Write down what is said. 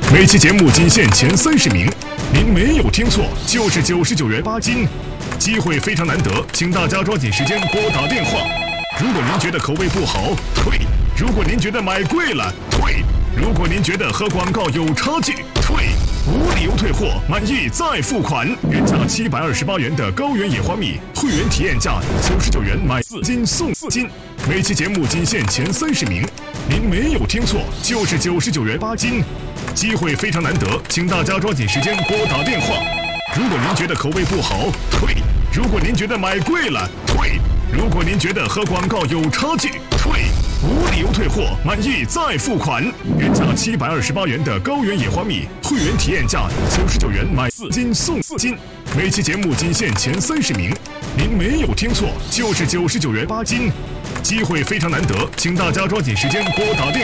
每期节目仅限前30名，您没有听错，就是99元8斤，机会非常难得，请大家抓紧时间拨打电话。如果您觉得口味不好，退；如果您觉得买贵了，退；如果您觉得和广告有差距，退。无理由退货，满意再付款。原价728元的高原野花蜜，会员体验价99元买4斤送4斤。每期节目仅限前30名，您没有听错，就是99元8斤，机会非常难得，请大家抓紧时间拨打电话。如果您觉得口味不好，退；如果您觉得买贵了，退；如果您觉得和广告有差距，退。无理由退货，满意再付款。原价728元的高原野花蜜，会员体验价99元买4斤送4斤。每期节目仅限前30名，您没有听错，就是99元8斤，机会非常难得，请大家抓紧时间拨打电话。